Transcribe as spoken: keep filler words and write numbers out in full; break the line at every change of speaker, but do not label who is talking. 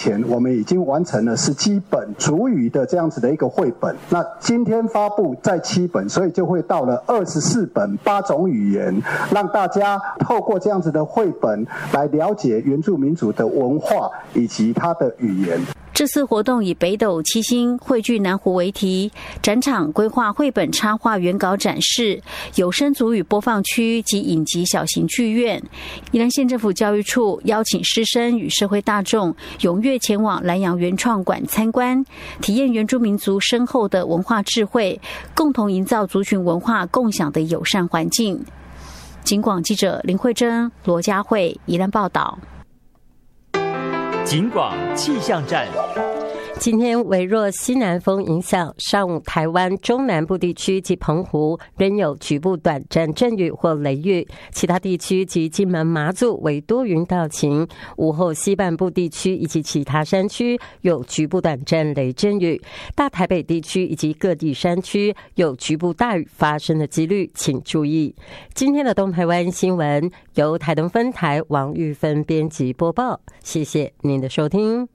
前我们已经完成了十七本族语的这样子的一个绘本，那今天发布在七本，所以就会到了二十四本八种语言，让大家透过这样子的绘本来了解原住民族的文化以及它的语言。
这次活动以北斗七星汇聚南湖为题，展场规划绘本插画原稿展示、有声族语播放区及影集小型剧院。宜兰县政府教育处邀请师生与社会大众踊跃前往南洋原创馆参观，体验原住民族深厚的文化智慧，共同营造族群文化共享的友善环境。警广记者林慧珍、罗佳慧宜兰报道。
警广气象站。
今天微弱西南风影响，上午台湾中南部地区及澎湖仍有局部短暂阵雨或雷雨，其他地区及金门马祖为多云到晴。午后西半部地区以及其他山区有局部短暂雷阵雨，大台北地区以及各地山区有局部大雨发生的几率，请注意。今天的东台湾新闻由台东分台王玉芬编辑播报，谢谢您的收听。